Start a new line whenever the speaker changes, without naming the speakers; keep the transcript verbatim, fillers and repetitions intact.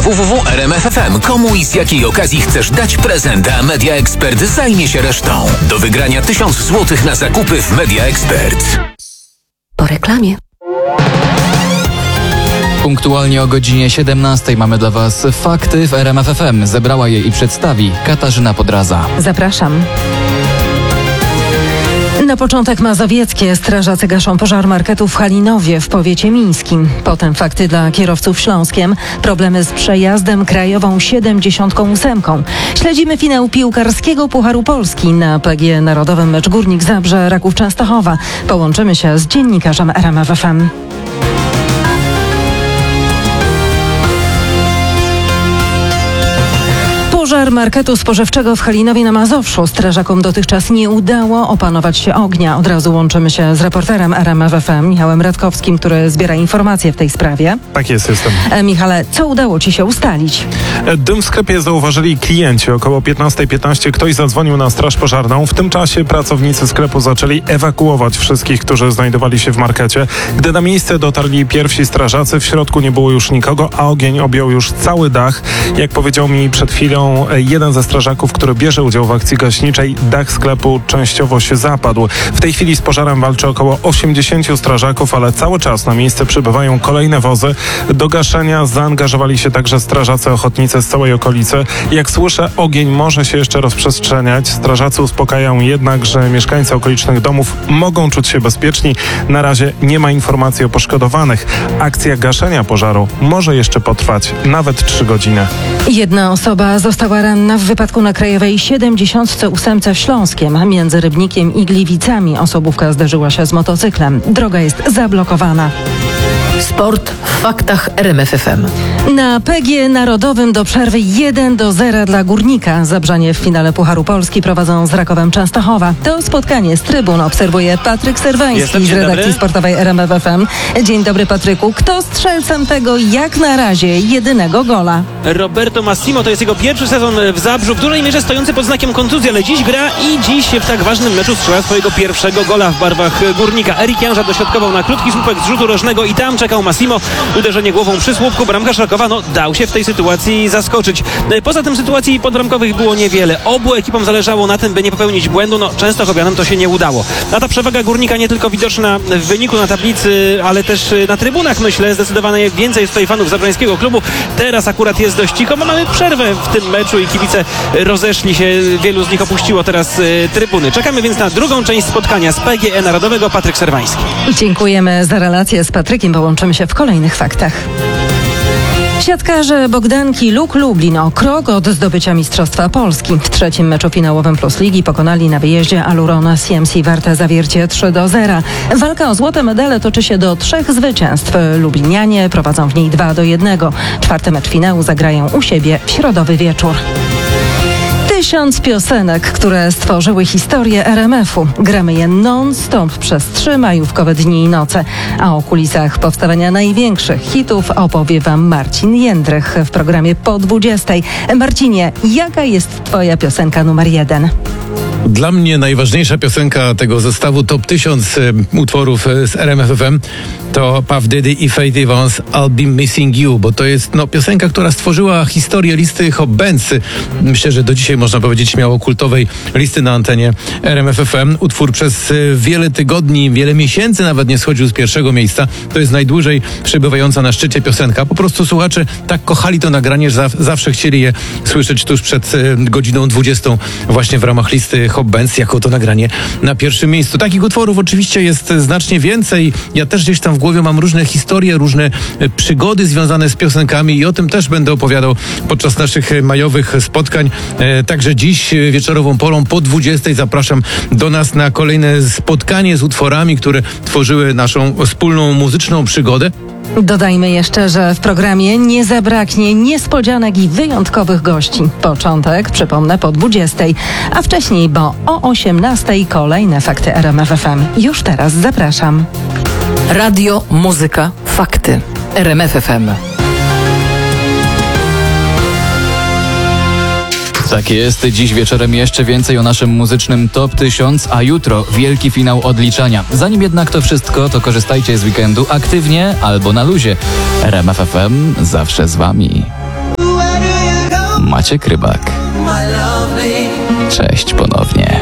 w w w kropka r m f f m. Komu i z jakiej okazji chcesz dać prezent, a Media Expert zajmie się resztą. Do wygrania tysiąc złotych na zakupy w Media Expert.
Po reklamie.
Punktualnie o godzinie siedemnastej mamy dla Was fakty w R M F F M. Zebrała je i przedstawi Katarzyna Podraza.
Zapraszam. Na początek mazowieckie. Strażacy gaszą pożar marketu w Halinowie w powiecie mińskim. Potem fakty dla kierowców Śląskiem. Problemy z przejazdem krajową siedemdziesiąt osiem. Śledzimy finał piłkarskiego Pucharu Polski. Na P G Narodowym mecz Górnik Zabrze Raków Częstochowa. Połączymy się z dziennikarzem R M F F M. Pożar marketu spożywczego w Halinowie na Mazowszu. Strażakom dotychczas nie udało opanować się ognia. Od razu łączymy się z reporterem R M F F M, Michałem Radkowskim, który zbiera informacje w tej sprawie.
Tak jest, jestem.
E, Michale, co udało Ci się ustalić?
Dym w sklepie zauważyli klienci. Około piętnasta piętnaście ktoś zadzwonił na straż pożarną. W tym czasie pracownicy sklepu zaczęli ewakuować wszystkich, którzy znajdowali się w markecie. Gdy na miejsce dotarli pierwsi strażacy, w środku nie było już nikogo, a ogień objął już cały dach. Jak powiedział mi przed chwilą jeden ze strażaków, który bierze udział w akcji gaśniczej, dach sklepu częściowo się zapadł. W tej chwili z pożarem walczy około osiemdziesięciu strażaków, ale cały czas na miejsce przybywają kolejne wozy. Do gaszenia zaangażowali się także strażacy ochotnicy z całej okolicy. Jak słyszę, ogień może się jeszcze rozprzestrzeniać. Strażacy uspokajają jednak, że mieszkańcy okolicznych domów mogą czuć się bezpieczni. Na razie nie ma informacji o poszkodowanych. Akcja gaszenia pożaru może jeszcze potrwać nawet trzy godziny.
Jedna osoba została ranna w wypadku na Krajowej siedemdziesiąt osiem w Śląskiem. Między Rybnikiem i Gliwicami osobówka zderzyła się z motocyklem. Droga jest zablokowana.
Sport w faktach R M F F M.
Na P G Narodowym do przerwy jeden do zera dla Górnika. Zabrzanie w finale Pucharu Polski prowadzą z Rakowem Częstochowa. To spotkanie z trybun obserwuje Patryk Serwański
Jestem,
z redakcji
dobry.
sportowej R M F F M. Dzień dobry, Patryku. Kto strzelcem tego jak na razie jedynego gola?
Roberto Massimo, to jest jego pierwszy sezon w Zabrzu, w dużej mierze stojący pod znakiem kontuzji, ale dziś gra i dziś w tak ważnym meczu strzela swojego pierwszego gola w barwach Górnika. Erik Janża dośrodkował na krótki słupek z rzutu rożnego i tam czekał Massimo. Uderzenie głową przy słupku. Bramkarz Rakowa no, dał się w tej sytuacji zaskoczyć. Poza tym sytuacji podbramkowych było niewiele. Obu ekipom zależało na tym, by nie popełnić błędu. No, Częstochowianom to się nie udało. A ta przewaga Górnika nie tylko widoczna w wyniku na tablicy, ale też na trybunach, myślę. Zdecydowanie więcej jest tutaj fanów zabrzańskiego klubu. Teraz akurat jest dość cicho, bo mamy przerwę w tym meczu i kibice rozeszli się. Wielu z nich opuściło teraz y, trybuny. Czekamy więc na drugą część spotkania z P G E Narodowego. Patryk Serwański.
Dziękujemy za relację z Patrykiem. Połączymy się w kolejnych faktach. Siatkarze Bogdanki Luk Lublin o krok od zdobycia Mistrzostwa Polski. W trzecim meczu finałowym Plus Ligi pokonali na wyjeździe Aluron C M C Warte Zawiercie trzy do zera. Walka o złote medale toczy się do trzech zwycięstw. Lublinianie prowadzą w niej dwa do jednego. Czwarty mecz finału zagrają u siebie w środowy wieczór. Tysiąc piosenek, które stworzyły historię R M F-u. Gramy je non-stop przez trzy majówkowe dni i noce. A o kulisach powstawania największych hitów opowie Wam Marcin Jędrych w programie Po dwudziestej. Marcinie, jaka jest Twoja piosenka numer jeden?
Dla mnie najważniejsza piosenka tego zestawu Top tysiąc y, utworów y, z R M F F M to Puff Daddy i Faith Evans I'll Be Missing You, bo to jest no, piosenka, która stworzyła historię listy Hot Bands. Myślę, że do dzisiaj można powiedzieć śmiało kultowej listy na antenie R M F F M. Utwór przez y, wiele tygodni, wiele miesięcy nawet nie schodził z pierwszego miejsca. To jest najdłużej przebywająca na szczycie piosenka. Po prostu słuchacze tak kochali to nagranie, że za, zawsze chcieli je słyszeć tuż przed y, godziną dwudziestą właśnie w ramach listy Hot Bands jako to nagranie na pierwszym miejscu. Takich utworów oczywiście jest znacznie więcej. Ja też gdzieś tam w głowie mam różne historie, różne przygody związane z piosenkami i o tym też będę opowiadał podczas naszych majowych spotkań. E, także dziś wieczorową porą po dwudziestej zapraszam do nas na kolejne spotkanie z utworami, które tworzyły naszą wspólną muzyczną przygodę.
Dodajmy jeszcze, że w programie nie zabraknie niespodzianek i wyjątkowych gości. Początek, przypomnę, po dwudziestej, a wcześniej, bo o osiemnastej kolejne fakty R M F F M. Już teraz zapraszam.
Radio, muzyka, fakty. R M F F M.
Tak jest, dziś wieczorem jeszcze więcej o naszym muzycznym Top tysiąc, a jutro wielki finał odliczania. Zanim jednak to wszystko, to korzystajcie z weekendu aktywnie albo na luzie. R M F F M zawsze z Wami. Maciek Rybak. Cześć ponownie.